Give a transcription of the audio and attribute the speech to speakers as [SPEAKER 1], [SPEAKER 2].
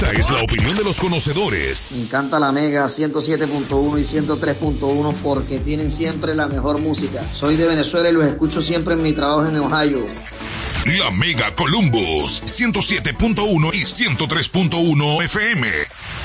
[SPEAKER 1] Esta es la opinión de los conocedores.
[SPEAKER 2] Me encanta la Mega 107.1 y 103.1 porque tienen siempre la mejor música. Soy de Venezuela y los escucho siempre en mi trabajo en Ohio.
[SPEAKER 1] La Mega Columbus 107.1 y 103.1 FM.